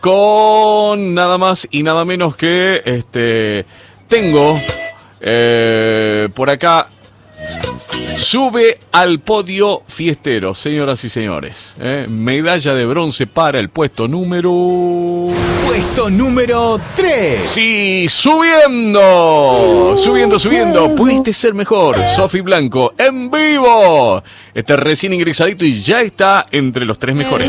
con nada más y nada menos que tengo por acá. Sube al podio fiestero, señoras y señores. Medalla de bronce para el puesto número 3. Sí, subiendo. Pudiste ser mejor. Sofi Blanco, en vivo. Recién ingresadito y ya está entre los 3 mejores.